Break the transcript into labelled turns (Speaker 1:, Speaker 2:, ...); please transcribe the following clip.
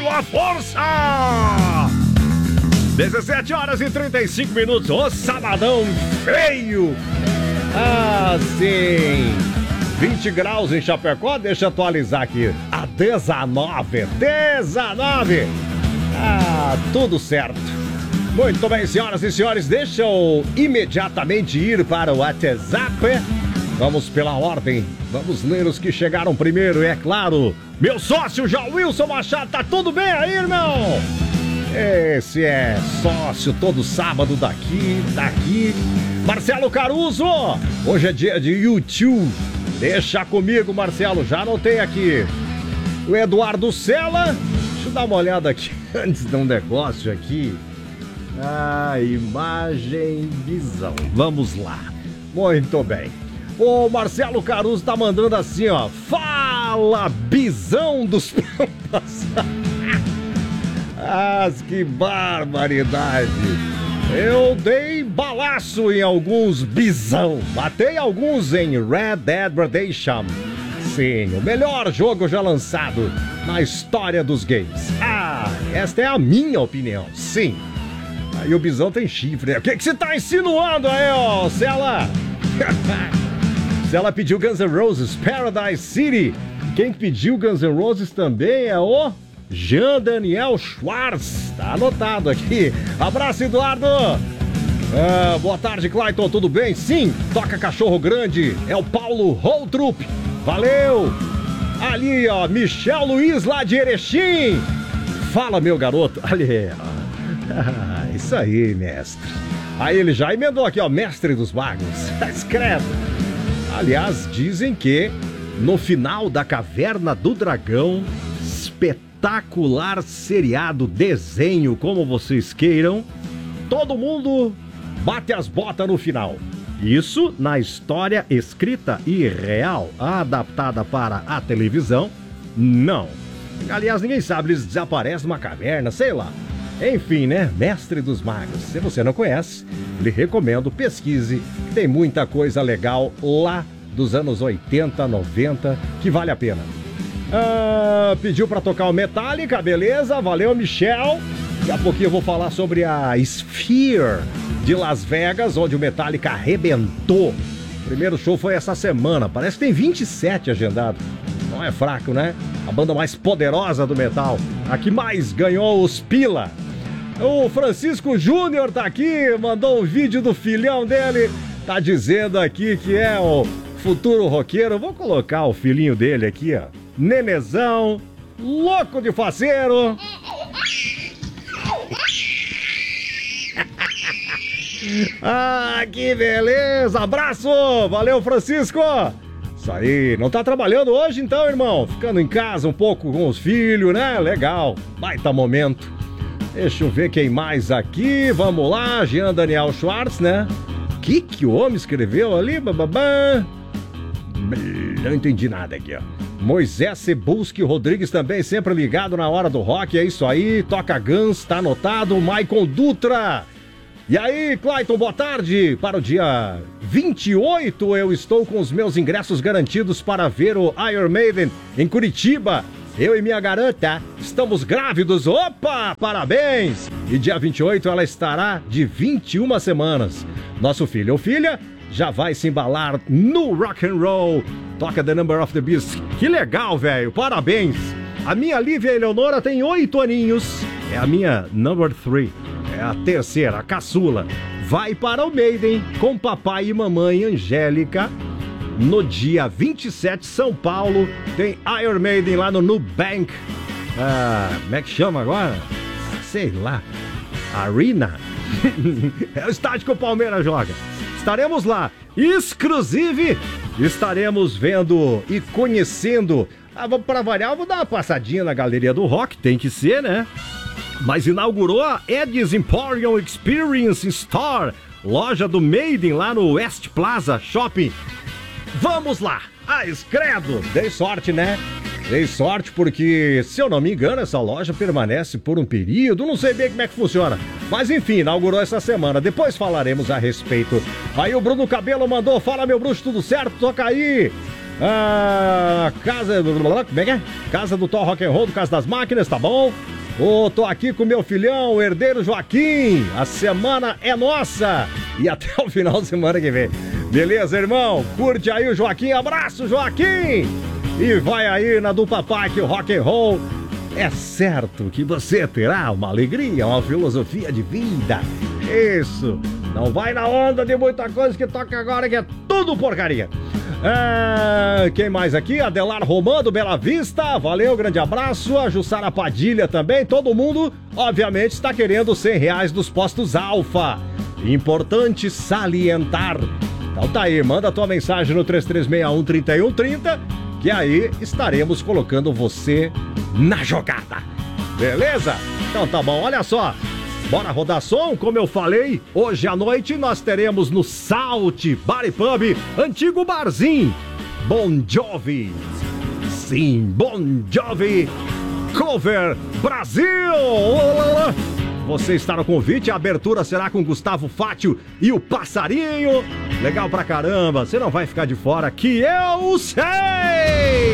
Speaker 1: veio a força! 17 horas e 35 minutos, ô sabadão feio! Ah, sim! 20 graus em Chapecó, deixa eu atualizar aqui. A 19! Ah, tudo certo. Muito bem, senhoras e senhores, deixa eu imediatamente ir para o WhatsApp. Vamos pela ordem, vamos ler os que chegaram primeiro, é claro. Meu sócio, João Wilson Machado, tá tudo bem aí, irmão? Esse é sócio todo sábado daqui. Marcelo Caruso, hoje é dia de YouTube. Deixa comigo, Marcelo, já anotei aqui. O Eduardo Sela, deixa eu dar uma olhada aqui antes de um negócio aqui. Ah, imagem, visão. Vamos lá. Muito bem. O Marcelo Caruso tá mandando assim, ó. Fala, bisão dos pampas. Ah, que barbaridade. Eu dei balaço em alguns bisão. Matei alguns em Red Dead Redemption. Sim, o melhor jogo já lançado na história dos games. Ah, esta é a minha opinião, sim. Aí o bisão tem chifre. O que você tá insinuando aí, ó, Cela? Cela pediu Guns N' Roses, Paradise City. Quem pediu Guns N' Roses também é o Jean Daniel Schwartz. Tá anotado aqui. Abraço, Eduardo. Boa tarde, Clayton. Tudo bem? Sim, toca Cachorro Grande. É o Paulo Holtrup. Valeu. Ali, ó, Michel Luiz lá de Erechim. Fala, meu garoto. Ali, ó. Isso aí, mestre. Aí ele já emendou aqui, ó, mestre dos magos. Escreve. Aliás, dizem que no final da Caverna do Dragão, espetacular seriado, desenho, como vocês queiram, todo mundo bate as botas no final. Isso na história escrita e real, adaptada para a televisão, não. Aliás, ninguém sabe, eles desaparecem numa caverna, sei lá. Enfim, né? Mestre dos Magos. Se você não conhece, lhe recomendo, pesquise. Tem muita coisa legal lá dos anos 80, 90, que vale a pena. Pediu pra tocar o Metallica, beleza? Valeu, Michel. Daqui a pouquinho eu vou falar sobre a Sphere de Las Vegas, onde o Metallica arrebentou. O primeiro show foi essa semana. Parece que tem 27 agendado. Não é fraco, né? A banda mais poderosa do metal. A que mais ganhou os pila. O Francisco Júnior tá aqui, mandou um vídeo do filhão dele. Tá dizendo aqui que é o futuro roqueiro. Vou colocar o filhinho dele aqui, ó. Nenezão, louco de faceiro. Ah, que beleza. Abraço. Valeu, Francisco. Isso aí, não tá trabalhando hoje então, irmão? Ficando em casa um pouco com os filhos, né? Legal, baita momento. Deixa eu ver quem mais aqui, vamos lá, Jean Daniel Schwartz, né? Que o homem escreveu ali, bababá? Não entendi nada aqui, ó. Moisés Cebulski Rodrigues também, sempre ligado na hora do rock, é isso aí, toca Guns, tá anotado, Maicon Dutra. E aí, Clayton, boa tarde. Para o dia 28, eu estou com os meus ingressos garantidos para ver o Iron Maiden em Curitiba. Eu e minha garota estamos grávidos. Opa, parabéns! E dia 28 ela estará de 21 semanas. Nosso filho ou filha já vai se embalar no rock and roll. Toca The Number of the Beast. Que legal, velho. Parabéns. A minha Lívia Eleonora tem 8 aninhos. É a minha number 3. É a terceira, a caçula. Vai para o Maiden com papai e mamãe Angélica. No dia 27, São Paulo, tem Iron Maiden lá no Nubank. Como é que chama agora? Sei lá. Arena. É o estádio que o Palmeiras joga. Estaremos lá. Exclusive, estaremos vendo e conhecendo. Para variar, vou dar uma passadinha na Galeria do Rock. Tem que ser, né? Mas inaugurou a Eddie's Emporium Experience Store, loja do Maiden lá no West Plaza Shopping. Vamos lá! Credo! Dei sorte, né? Dei sorte porque, se eu não me engano, essa loja permanece por um período, não sei bem como é que funciona. Mas enfim, inaugurou essa semana, depois falaremos a respeito. Aí o Bruno Cabelo mandou, fala meu bruxo, tudo certo? Toca aí! Casa... Como é que é? Casa do Thor Rock and Roll, do Casa das Máquinas, tá bom? Tô aqui com meu filhão, o herdeiro Joaquim. A semana é nossa. E até o final de semana que vem. Beleza, irmão? Curte aí o Joaquim. Abraço, Joaquim! E vai aí na do papai que o rock and roll é certo que você terá uma alegria, uma filosofia de vida. Isso. Não vai na onda de muita coisa que toca agora, que é tudo porcaria. Quem mais aqui? Adelar Romano do Bela Vista. Valeu, grande abraço. A Jussara Padilha também. Todo mundo, obviamente, está querendo R$100 dos postos Alfa. Importante salientar. Então tá aí, manda tua mensagem no 3361-3130, que aí estaremos colocando você na jogada. Beleza? Então tá bom, olha só. Bora rodar som, como eu falei, hoje à noite nós teremos no Salt Bar e Pub, antigo barzinho, Bon Jovi. Sim, Bon Jovi Cover Brasil. Você está no convite, a abertura será com Gustavo Fátio e o Passarinho. Legal pra caramba, você não vai ficar de fora, que eu sei!